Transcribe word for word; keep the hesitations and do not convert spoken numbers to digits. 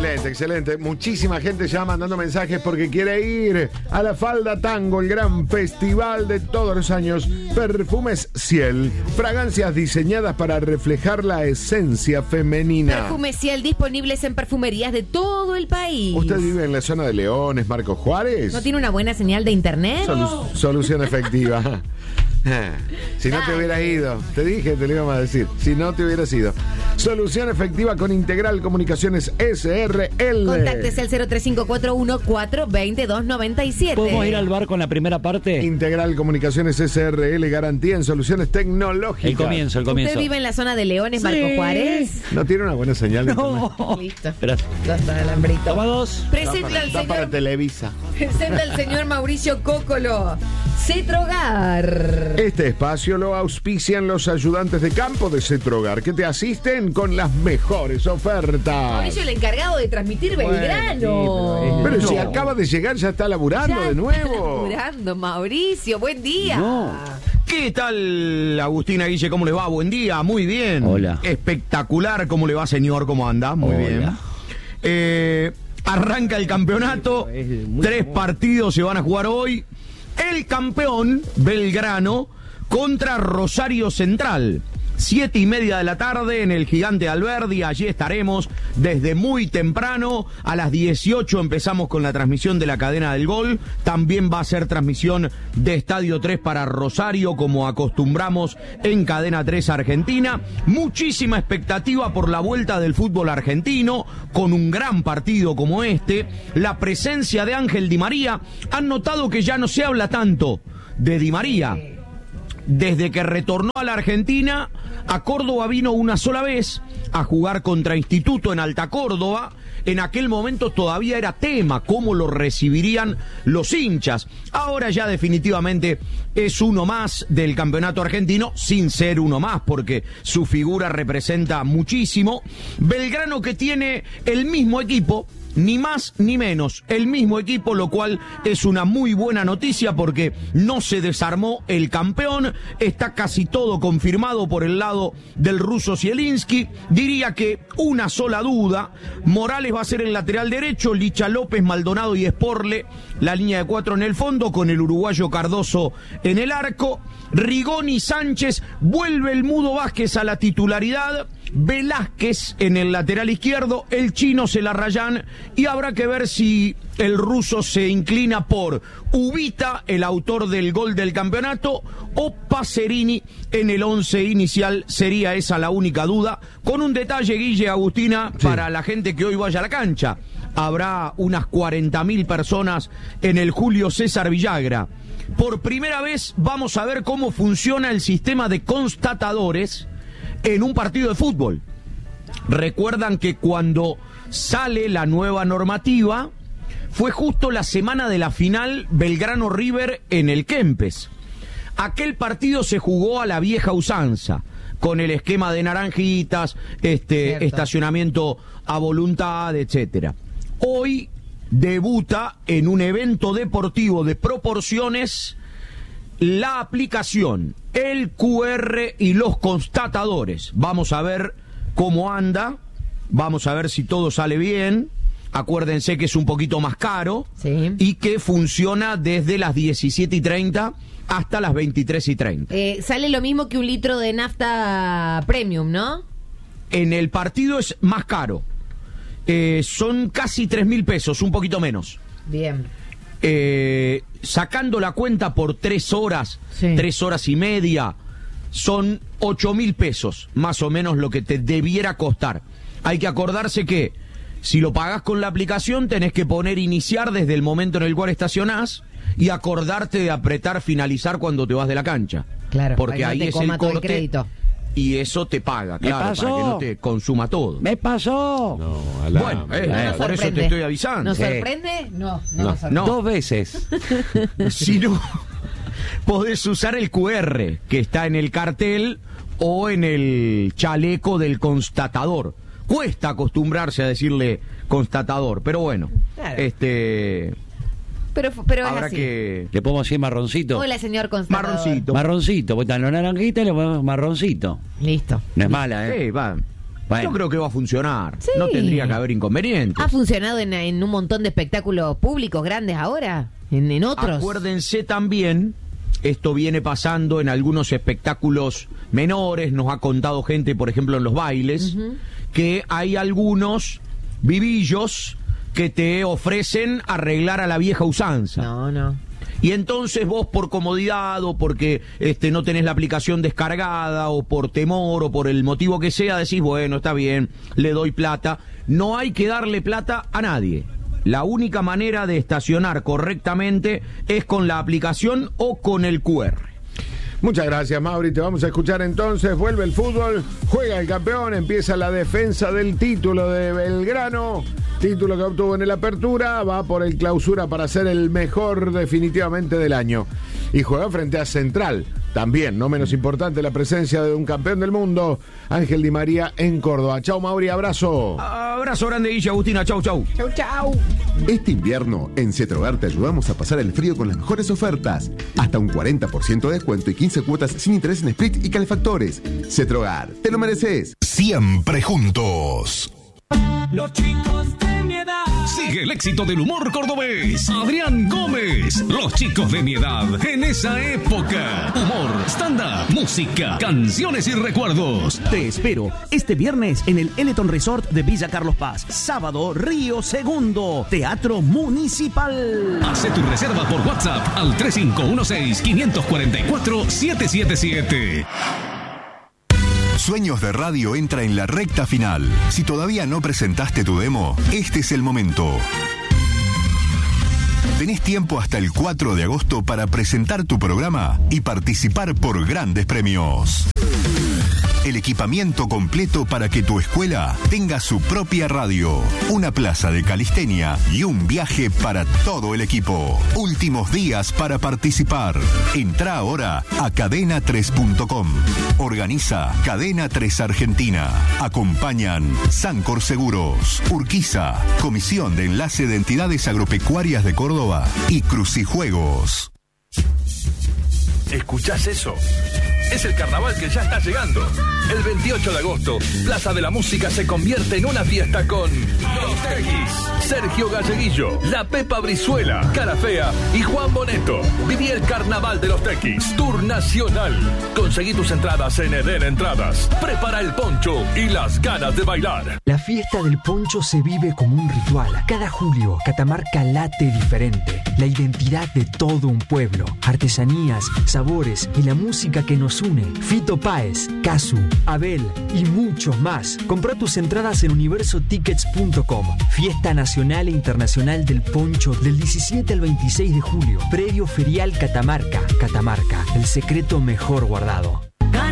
Excelente, excelente. Muchísima gente ya mandando mensajes porque quiere ir a la Falda Tango, el gran festival de todos los años. Perfumes Ciel, fragancias diseñadas para reflejar la esencia femenina. Perfumes Ciel disponibles en perfumerías de todo el país. ¿Usted vive en la zona de Leones, Marcos Juárez? ¿No tiene una buena señal de internet? Solu- solución efectiva. Si no te hubieras ido, te dije, te lo íbamos a decir. Si no te hubieras ido. Solución efectiva con Integral Comunicaciones S R L. Contáctese al cero tres cinco cuatro uno cuatro dos dos nueve siete. ¿Podemos ir al bar con la primera parte? Integral Comunicaciones S R L, garantía en soluciones tecnológicas. El comienzo, el comienzo. ¿Usted vive en la zona de Leones, Sí. Marcos Juárez? No tiene una buena señal de internet. No. Listo. Espera. Ya está el hambrito. Toma dos. Presenta al Está para señor, Televisa. presenta al señor Mauricio Cócolo. Cetrogar. Este espacio lo auspician los ayudantes de campo de Cetrogar, que te asisten con las mejores ofertas. Mauricio, el encargado de transmitir Belgrano. Pero si No. acaba de llegar, ya está laburando Ya de está nuevo. laburando, Mauricio, buen día. No. ¿Qué tal, Agustina, Guille? ¿Cómo le va? Buen día, muy bien. Hola. Espectacular. ¿Cómo le va, señor? ¿Cómo anda? Muy Hola. bien. Eh, arranca el campeonato. Tres partidos se van a jugar hoy. El campeón, Belgrano, contra Rosario Central. Siete y media de la tarde en el Gigante Alberdi. Allí estaremos desde muy temprano. A las dieciocho empezamos con la transmisión de la cadena del gol. También va a ser transmisión de Estadio tres para Rosario, como acostumbramos en Cadena tres Argentina. Muchísima expectativa por la vuelta del fútbol argentino, con un gran partido como este. La presencia de Ángel Di María. Han notado que ya no se habla tanto de Di María. Desde que retornó a la Argentina, a Córdoba vino una sola vez a jugar contra Instituto en Alta Córdoba. En aquel momento todavía era tema cómo lo recibirían los hinchas. Ahora ya definitivamente es uno más del campeonato argentino, sin ser uno más, porque su figura representa muchísimo. Belgrano, que tiene el mismo equipo, ni más ni menos, el mismo equipo, lo cual es una muy buena noticia porque no se desarmó el campeón. Está casi todo confirmado por el lado del ruso Zielinski. Diría que una sola duda: Morales va a ser el lateral derecho, Licha López, Maldonado y Esporle la línea de cuatro en el fondo, con el uruguayo Cardoso en el arco. Rigoni, Sánchez, vuelve el Mudo Vázquez a la titularidad, Velázquez en el lateral izquierdo, el chino Celarrayán, y habrá que ver si el ruso se inclina por Ubita, el autor del gol del campeonato, o Pacerini en el once inicial. Sería esa la única duda, con un detalle, Guille, Agustina, sí, para la gente que hoy vaya a la cancha. Habrá unas cuarenta mil personas en el Julio César Villagra. Por primera vez vamos a ver cómo funciona el sistema de constatadores en un partido de fútbol. Recuerdan que cuando sale la nueva normativa fue justo la semana de la final Belgrano River en el Kempes. Aquel partido se jugó a la vieja usanza, con el esquema de naranjitas, este Cierto. estacionamiento a voluntad, etcétera. Hoy debuta en un evento deportivo de proporciones la aplicación, el Q R y los constatadores. Vamos a ver cómo anda, vamos a ver si todo sale bien. Acuérdense que es un poquito más caro, sí, y que funciona desde las diecisiete y treinta hasta las veintitrés y treinta. Eh, sale lo mismo que un litro de nafta premium, ¿no? En el partido es más caro. Eh, son casi tres mil pesos, un poquito menos. Bien. Eh, sacando la cuenta por tres horas, sí, tres horas y media, son ocho mil pesos, más o menos lo que te debiera costar. Hay que acordarse que si lo pagás con la aplicación, tenés que poner iniciar desde el momento en el cual estacionás y acordarte de apretar finalizar cuando te vas de la cancha. Claro, porque ahí no es el corte. El crédito. Y eso te paga, claro, pasó? para que no te consuma todo. ¡Me pasó! No, a la... Bueno, eh, no eh, por sorprende. eso te estoy avisando. ¿Nos Sí. sorprende? No, no, No. nos sorprende. No. Dos veces. Si no, podés usar el Q R que está en el cartel o en el chaleco del constatador. Cuesta acostumbrarse a decirle constatador, pero bueno, Claro. este... Pero, pero es habrá así. que... Le pongo así marroncito. Hola, señor constatador. Marroncito. Marroncito, porque están los naranjitas y le ponemos marroncito. Listo. No es mala, ¿eh? Sí, va. Bueno. Yo creo que va a funcionar. Sí. No tendría que haber inconvenientes. ¿Ha funcionado en, en un montón de espectáculos públicos grandes ahora? ¿En, en otros? Acuérdense también, esto viene pasando en algunos espectáculos menores, nos ha contado gente, por ejemplo, en los bailes, uh-huh. que hay algunos vivillos que te ofrecen arreglar a la vieja usanza. No, no. Y entonces vos, por comodidad o porque este, no tenés la aplicación descargada o por temor o por el motivo que sea, decís, bueno, está bien, le doy plata. No hay que darle plata a nadie. La única manera de estacionar correctamente es con la aplicación o con el cu erre. Muchas gracias, Mauri. Te vamos a escuchar entonces. Vuelve el fútbol, juega el campeón, empieza la defensa del título de Belgrano. Título que obtuvo en el Apertura, va por el Clausura para ser el mejor definitivamente del año. Y juega frente a Central. También, no menos importante, la presencia de un campeón del mundo, Ángel Di María, en Córdoba. Chau, Mauri, abrazo. Abrazo grande, Guilla, Agustina. Chau, chau. Chau, chau. Este invierno, en Cetrogar te ayudamos a pasar el frío con las mejores ofertas. Hasta un cuarenta por ciento de descuento y quince cuotas sin interés en split y calefactores. Cetrogar, te lo mereces. Siempre juntos. Los chicos de mi edad. Sigue el éxito del humor cordobés. Adrián Gómez. Los chicos de mi edad. En esa época. Humor, stand-up, música, canciones y recuerdos. Te espero este viernes en el Eleton Resort de Villa Carlos Paz. Sábado, Río Segundo. Teatro Municipal. Hace tu reserva por WhatsApp al tres cinco uno seis, cinco cuatro cuatro, siete siete siete. Sueños de Radio entra en la recta final. Si todavía no presentaste tu demo, este es el momento. Tenés tiempo hasta el cuatro de agosto para presentar tu programa y participar por grandes premios. El equipamiento completo para que tu escuela tenga su propia radio, una plaza de calistenia y un viaje para todo el equipo. Últimos días para participar. Entrá ahora a cadena tres punto com. Organiza Cadena tres Argentina. Acompañan Sancor Seguros, Urquiza, Comisión de Enlace de Entidades Agropecuarias de Córdoba y Crucijuegos. ¿Escuchás eso? Es el carnaval que ya está llegando. El veintiocho de agosto, Plaza de la Música se convierte en una fiesta con Los Tequis, Sergio Galleguillo, La Pepa Brizuela, Cara Fea y Juan Boneto. Viví el carnaval de Los Tequis, Tour Nacional. Conseguí tus entradas en Eden Entradas. Prepara el poncho y las ganas de bailar. La fiesta del poncho se vive como un ritual. Cada julio, Catamarca late diferente. La identidad de todo un pueblo. Artesanías, sabores y la música que nos une. Fito Páez, Casu, Abel y muchos más. Compra tus entradas en universo tickets punto com. Fiesta Nacional e Internacional del Poncho del diecisiete al veintiséis de julio. Predio Ferial Catamarca. Catamarca, el secreto mejor guardado.